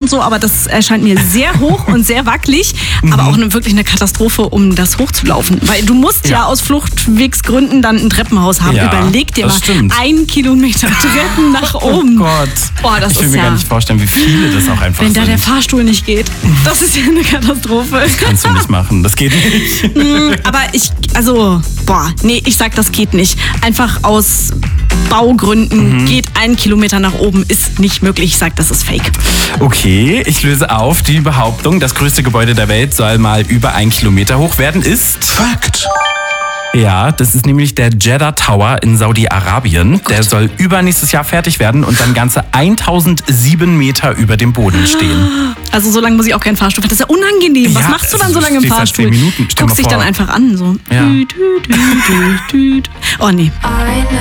so, aber das erscheint mir sehr hoch und sehr wackelig, aber auch wirklich eine Katastrophe, um das hochzulaufen. Weil du musst ja aus Fluchtwegsgründen dann ein Treppenhaus haben. Ja, Überleg dir mal, stimmt. 1 Kilometer Treppen nach oben. Oh Gott. Boah, das Ich will ist mir ja, gar nicht vorstellen, wie viele das auch einfach wenn da sind. der Fahrstuhl nicht geht, das ist ja eine Katastrophe. Kannst du nicht machen, das geht nicht. Aber ich sag, das geht nicht. Einfach aus Baugründen geht 1 Kilometer nach oben, ist nicht möglich. Ich sag, das ist fake. Okay, ich löse auf. Die Behauptung, das größte Gebäude der Welt soll mal über 1 Kilometer hoch werden, ist... Fakt. Ja, das ist nämlich der Jeddah Tower in Saudi-Arabien. Der soll übernächstes Jahr fertig werden und dann ganze 1007 Meter über dem Boden stehen. Also so lange muss ich auch keinen Fahrstuhl fahren. Das ist ja unangenehm. Was Ja, machst du dann also so lange im du stehst da Fahrstuhl? 10 Minuten. Stell Guckst mal dich dann vor. einfach an. So. Ja. Oh nee.